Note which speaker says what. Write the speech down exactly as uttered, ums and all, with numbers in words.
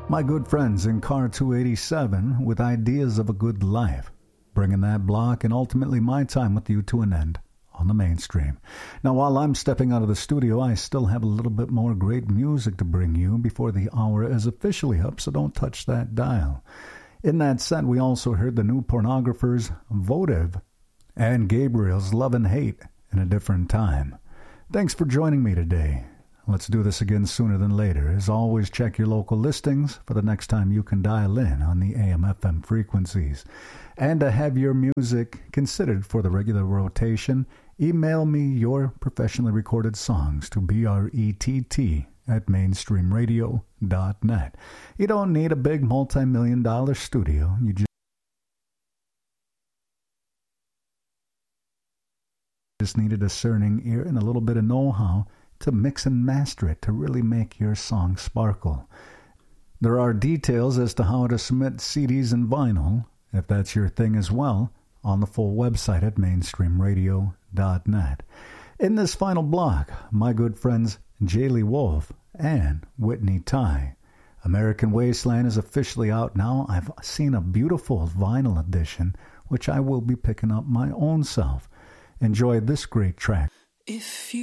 Speaker 1: My good friends in Car two eighty-seven with ideas of a good life, bringing that block and ultimately my time with you to an end on the mainstream. Now, while I'm stepping out of the studio, I still have a little bit more great music to bring you before the hour is officially up, so don't touch that dial. In that set, we also heard the new Pornographers' Votive and Gabriel's Love and Hate in a Different Time. Thanks for joining me today. Let's do this again sooner than later. As always, check your local listings for the next time you can dial in on the A M F M frequencies. And to have your music considered for the regular rotation, email me your professionally recorded songs to B R E T T at mainstream radio dot net. You don't need a big multi-million dollar studio. You just just need a discerning ear and a little bit of know-how to mix and master it to really make your song sparkle. There are details as to how to submit C Ds and vinyl, if that's your thing as well, on the full website at mainstream radio dot net. In this final block, my good friends Jaylee Wolf and Whitney Ty. American Wasteland is officially out now. I've seen a beautiful vinyl edition, which I will be picking up my own self. Enjoy this great track.
Speaker 2: If you